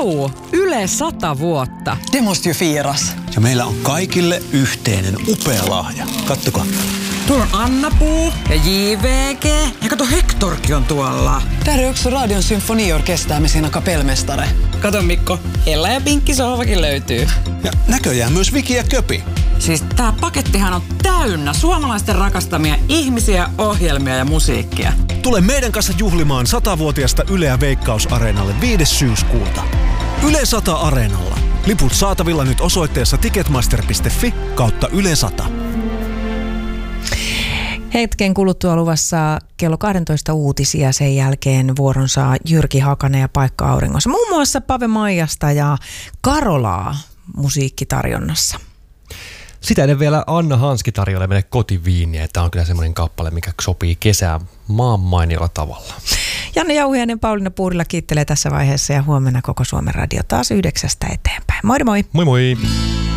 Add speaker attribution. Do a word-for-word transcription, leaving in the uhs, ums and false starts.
Speaker 1: Juu, Yle sata vuotta.
Speaker 2: Det måste ju firas.
Speaker 3: Ja meillä on kaikille yhteinen upea lahja. Kattokaa.
Speaker 1: Tuolla on Anna-Puu ja J V G. Ja kato, Hektorkin on tuolla.
Speaker 2: Där är också Radion symfoniorkester med sina kapellmästare.
Speaker 1: Kato Mikko, Ella ja Pinkki sohvakin löytyy.
Speaker 3: Ja näköjään myös Viki ja Köpi.
Speaker 1: Siis tää pakettihan on täynnä suomalaisten rakastamia ihmisiä, ohjelmia ja musiikkia.
Speaker 4: Tule meidän kanssa juhlimaan satavuotiaasta Yleä Veikkaus-areenalle viides syyskuuta. Yle sata Areenalla. Liput saatavilla nyt osoitteessa ticketmaster piste fi kautta Yle sata.
Speaker 5: Hetken kuluttua luvassa kello kaksitoista uutisia, sen jälkeen vuoron saa Jyrki Hakanen ja Paikka Auringossa. Muun muassa Pave Maijasta ja Karolaa musiikkitarjonnassa.
Speaker 6: Sitä ennen vielä Anna Hanski tarjoilee meille kotiviiniä. Tämä on kyllä semmoinen kappale, mikä sopii kesään maan mainiolla tavalla.
Speaker 5: Janne Jauhiainen, Pauliina Puurila kiittelee tässä vaiheessa ja huomenna koko Suomen radio taas yhdeksästä eteenpäin. Moi moi!
Speaker 6: Moi moi!